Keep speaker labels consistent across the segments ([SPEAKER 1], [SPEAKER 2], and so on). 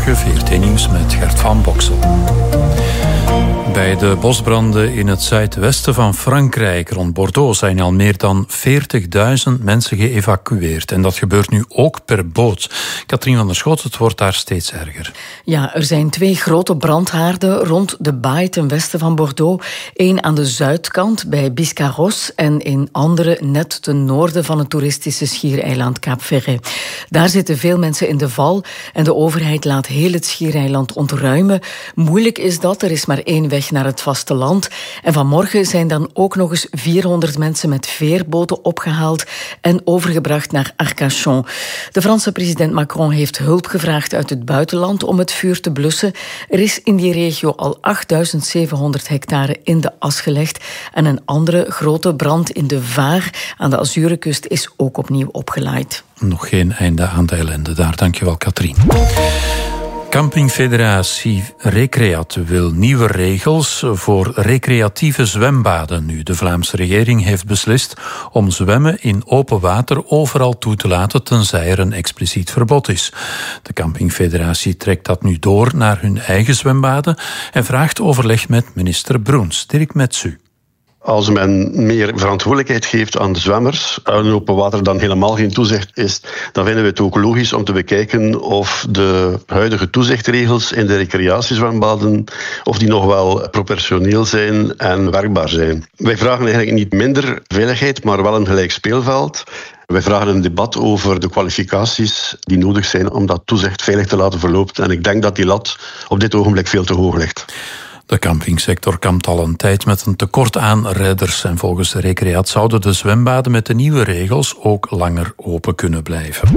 [SPEAKER 1] Goedemorgen, VRT Nieuws met Gert van Boksel. Bij de bosbranden in het zuidwesten van Frankrijk rond Bordeaux zijn al meer dan 40.000 mensen geëvacueerd. En dat gebeurt nu ook per boot. Katrien van der Schot, het wordt daar steeds erger.
[SPEAKER 2] Ja, er zijn 2 grote brandhaarden rond de baai ten westen van Bordeaux. Eén aan de zuidkant bij Biscarrosse en een andere net ten noorden van het toeristische schiereiland Cap Ferret. Daar zitten veel mensen in de val en de overheid laat heel het schiereiland ontruimen. Moeilijk is dat, er is maar 1 weg naar het vasteland. En vanmorgen zijn dan ook nog eens 400 mensen met veerboten opgehaald en overgebracht naar Arcachon. De Franse president Macron heeft hulp gevraagd uit het buitenland om het vuur te blussen. Er is in die regio al 8.700 hectare in de as gelegd en een andere grote brand in de Vaar aan de Azurenkust is ook opnieuw opgelaaid.
[SPEAKER 1] Nog geen einde aan de ellende daar. Dankjewel, Katrien. Campingfederatie Recreat wil nieuwe regels voor recreatieve zwembaden nu. De Vlaamse regering heeft beslist om zwemmen in open water overal toe te laten, tenzij er een expliciet verbod is. De Campingfederatie trekt dat nu door naar hun eigen zwembaden en vraagt overleg met minister Broens. Dirk Metsu.
[SPEAKER 3] Als men meer verantwoordelijkheid geeft aan de zwemmers, aan open water dan helemaal geen toezicht is, dan vinden we het ook logisch om te bekijken of de huidige toezichtregels in de recreatiezwembaden, of die nog wel proportioneel zijn en werkbaar zijn. Wij vragen eigenlijk niet minder veiligheid, maar wel een gelijk speelveld. Wij vragen een debat over de kwalificaties die nodig zijn om dat toezicht veilig te laten verlopen. En ik denk dat die lat op dit ogenblik veel te hoog ligt.
[SPEAKER 1] De campingsector kampt al een tijd met een tekort aan redders. En volgens de Recreat zouden de zwembaden met de nieuwe regels ook langer open kunnen blijven.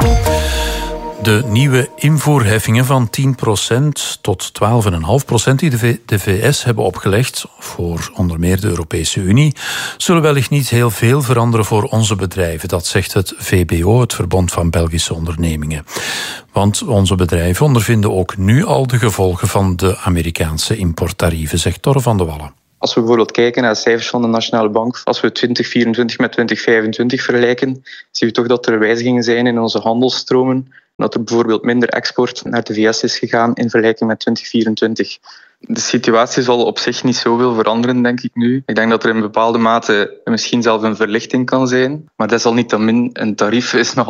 [SPEAKER 1] De nieuwe invoerheffingen van 10% tot 12,5% die de VS hebben opgelegd voor onder meer de Europese Unie, zullen wellicht niet heel veel veranderen voor onze bedrijven. Dat zegt het VBO, het Verbond van Belgische Ondernemingen. Want onze bedrijven ondervinden ook nu al de gevolgen van de Amerikaanse importtarieven, zegt Torre van de Wallen.
[SPEAKER 4] Als we bijvoorbeeld kijken naar de cijfers van de Nationale Bank, als we 2024 met 2025 vergelijken, zien we toch dat er wijzigingen zijn in onze handelsstromen. Dat er bijvoorbeeld minder export naar de VS is gegaan in vergelijking met 2024. De situatie zal op zich niet zoveel veranderen, denk ik nu. Ik denk dat er in bepaalde mate misschien zelf een verlichting kan zijn. Maar desalniettemin, een tarief is nog